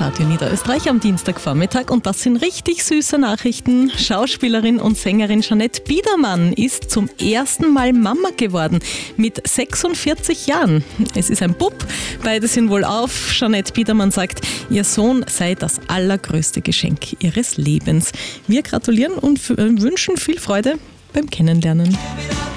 Radio Niederösterreich am Dienstagvormittag und das sind richtig süße Nachrichten. Schauspielerin und Sängerin Jeanette Biedermann ist zum ersten Mal Mama geworden mit 46 Jahren. Es ist ein Bub, beide sind wohlauf. Jeanette Biedermann sagt, ihr Sohn sei das allergrößte Geschenk ihres Lebens. Wir gratulieren und wünschen viel Freude beim Kennenlernen.